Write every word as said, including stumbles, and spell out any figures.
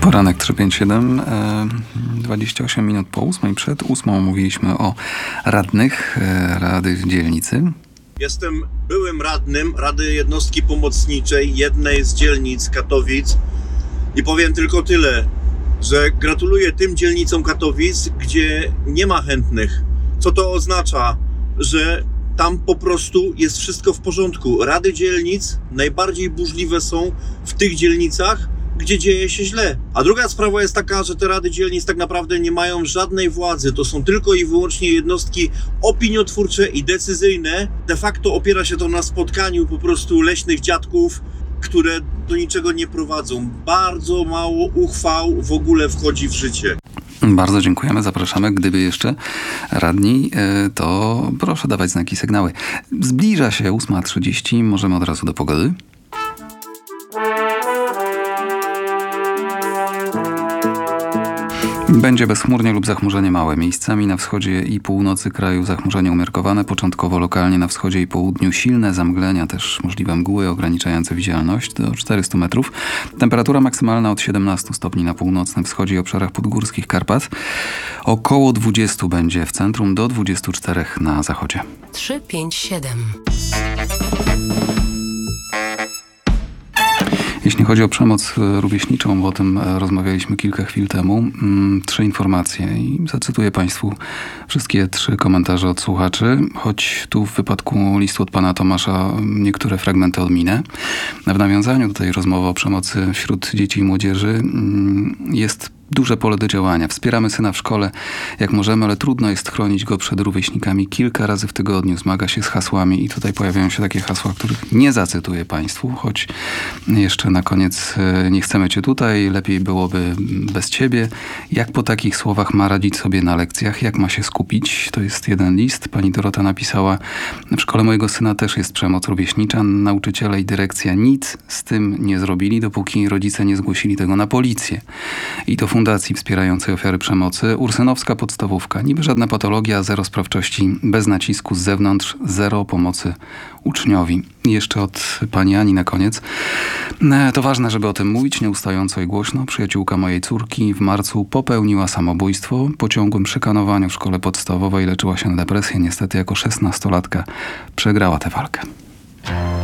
Poranek trzy pięć siedem, dwadzieścia osiem minut po ósmej. Przed ósmą mówiliśmy o radnych Rady Dzielnicy. Jestem byłym radnym Rady Jednostki Pomocniczej jednej z dzielnic Katowic i powiem tylko tyle, że gratuluję tym dzielnicom Katowic, gdzie nie ma chętnych. Co to oznacza? Że tam po prostu jest wszystko w porządku. Rady dzielnic najbardziej burzliwe są w tych dzielnicach, gdzie dzieje się źle. A druga sprawa jest taka, że te rady dzielnic tak naprawdę nie mają żadnej władzy. To są tylko i wyłącznie jednostki opiniotwórcze i decyzyjne. De facto opiera się to na spotkaniu po prostu leśnych dziadków, które do niczego nie prowadzą. Bardzo mało uchwał w ogóle wchodzi w życie. Bardzo dziękujemy, zapraszamy. Gdyby jeszcze radni, to proszę dawać znaki, sygnały. Zbliża się ósma trzydzieści, możemy od razu do pogody. Będzie bezchmurnie lub zachmurzenie małe. Miejscami na wschodzie i północy kraju zachmurzenie umiarkowane. Początkowo lokalnie na wschodzie i południu silne zamglenia, też możliwe mgły ograniczające widzialność do czterystu metrów. Temperatura maksymalna od siedemnastu stopni na północnym wschodzie i obszarach podgórskich Karpat. Około dwudziestu będzie w centrum, do dwudziestu czterech na zachodzie. trzy pięć siedem. Jeśli chodzi o przemoc rówieśniczą, bo o tym rozmawialiśmy kilka chwil temu, trzy informacje i zacytuję Państwu wszystkie trzy komentarze od słuchaczy, choć tu w wypadku listu od pana Tomasza niektóre fragmenty odminę. W nawiązaniu do tej rozmowy o przemocy wśród dzieci i młodzieży jest duże pole do działania. Wspieramy syna w szkole jak możemy, ale trudno jest chronić go przed rówieśnikami. Kilka razy w tygodniu zmaga się z hasłami i tutaj pojawiają się takie hasła, których nie zacytuję Państwu, choć jeszcze na koniec nie chcemy Cię tutaj, lepiej byłoby bez Ciebie. Jak po takich słowach ma radzić sobie na lekcjach? Jak ma się skupić? To jest jeden list. Pani Dorota napisała: w szkole mojego syna też jest przemoc rówieśnicza. Nauczyciele i dyrekcja nic z tym nie zrobili, dopóki rodzice nie zgłosili tego na policję. I to Fundacji Wspierającej Ofiary Przemocy. Ursynowska podstawówka. Niby żadna patologia, zero sprawczości, bez nacisku z zewnątrz, zero pomocy uczniowi. I jeszcze od pani Ani na koniec. To ważne, żeby o tym mówić nieustająco i głośno. Przyjaciółka mojej córki w marcu popełniła samobójstwo. Po ciągłym szykanowaniu w szkole podstawowej leczyła się na depresję. Niestety jako szesnastolatka przegrała tę walkę.